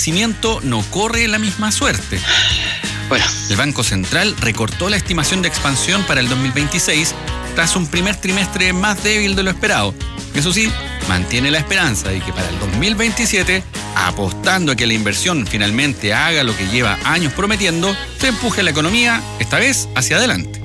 crecimiento no corre la misma suerte. Bueno, El Banco Central recortó la estimación de expansión para el 2026 tras un primer trimestre más débil de lo esperado. Eso sí, mantiene la esperanza de que para el 2027, apostando a que la inversión finalmente haga lo que lleva años prometiendo, se empuje la economía, esta vez hacia adelante.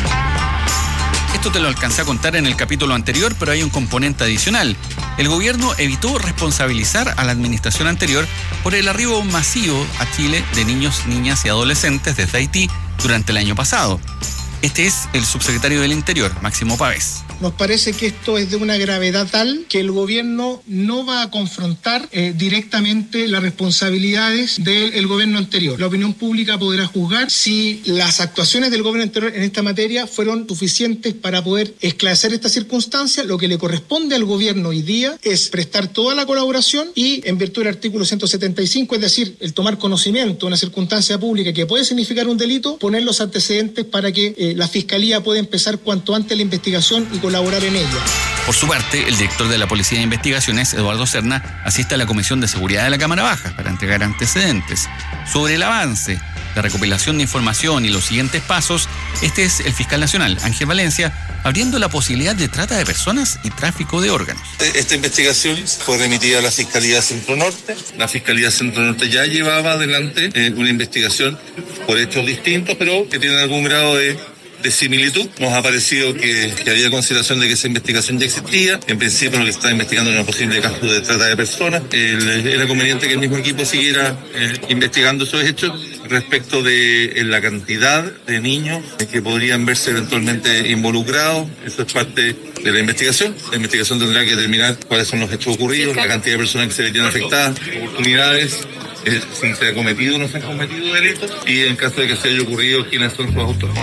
Esto te lo alcancé a contar en el capítulo anterior, pero hay un componente adicional. El gobierno evitó responsabilizar a la administración anterior por el arribo masivo a Chile de niños, niñas y adolescentes desde Haití durante el año pasado. Este es el subsecretario del Interior, Máximo Pavés. Nos parece que esto es de una gravedad tal que el gobierno no va a confrontar directamente las responsabilidades del gobierno anterior. La opinión pública podrá juzgar si las actuaciones del gobierno anterior en esta materia fueron suficientes para poder esclarecer esta circunstancia. Lo que le corresponde al gobierno hoy día es prestar toda la colaboración y, en virtud del artículo 175, es decir, el tomar conocimiento de una circunstancia pública que puede significar un delito, poner los antecedentes para que la Fiscalía pueda empezar cuanto antes la investigación y colaborar en ella. Por su parte, el director de la Policía de Investigaciones, Eduardo Serna, asiste a la Comisión de Seguridad de la Cámara Baja para entregar antecedentes. Sobre el avance, la recopilación de información y los siguientes pasos, este es el fiscal nacional, Ángel Valencia, abriendo la posibilidad de trata de personas y tráfico de órganos. Esta investigación fue remitida a la Fiscalía Centro Norte. La Fiscalía Centro Norte ya llevaba adelante una investigación por hechos distintos, pero que tienen algún grado de similitud. Nos ha parecido que había consideración de que esa investigación ya existía. En principio lo que se está investigando era un posible caso de trata de personas. Era conveniente que el mismo equipo siguiera investigando esos hechos respecto de la cantidad de niños que podrían verse eventualmente involucrados. Eso es parte de la investigación. La investigación tendrá que determinar cuáles son los hechos ocurridos, la cantidad de personas que se verían afectadas, oportunidades, si se ha cometido o no se han cometido delitos, y en caso de que se haya ocurrido, quiénes son sus autores.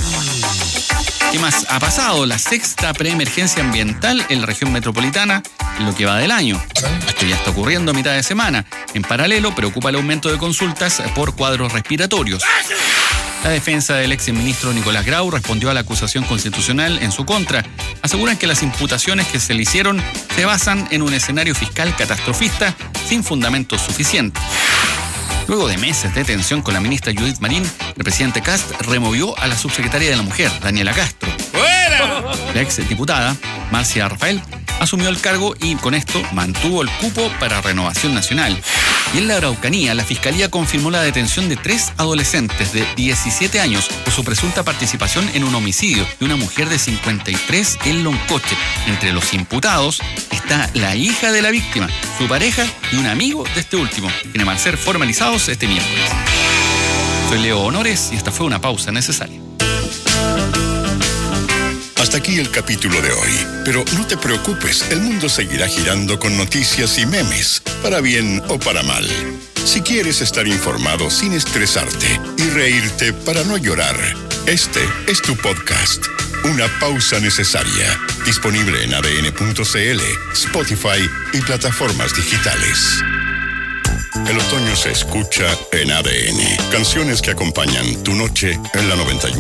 ¿Qué más ha pasado? La sexta preemergencia ambiental en la región metropolitana en lo que va del año. Esto ya está ocurriendo a mitad de semana. En paralelo, preocupa el aumento de consultas por cuadros respiratorios. La defensa del exministro Nicolás Grau respondió a la acusación constitucional en su contra. Aseguran que las imputaciones que se le hicieron se basan en un escenario fiscal catastrofista sin fundamentos suficientes. Luego de meses de tensión con la ministra Judith Marín, el presidente Kast removió a la subsecretaria de la Mujer, Daniela Castro. ¡Fuera! La exdiputada, Marcia Rafael, asumió el cargo y con esto mantuvo el cupo para Renovación Nacional. Y en la Araucanía, la Fiscalía confirmó la detención de 3 adolescentes de 17 años por su presunta participación en un homicidio de una mujer de 53 en Loncoche. Entre los imputados está la hija de la víctima, su pareja y un amigo de este último, quienes van a ser formalizados este miércoles. Soy Leo Honores y esta fue una pausa necesaria. Hasta aquí el capítulo de hoy, pero no te preocupes, el mundo seguirá girando con noticias y memes, para bien o para mal. Si quieres estar informado sin estresarte y reírte para no llorar, este es tu podcast, Una Pausa Necesaria, disponible en adn.cl, Spotify y plataformas digitales. El otoño se escucha en ADN, canciones que acompañan tu noche en la 91.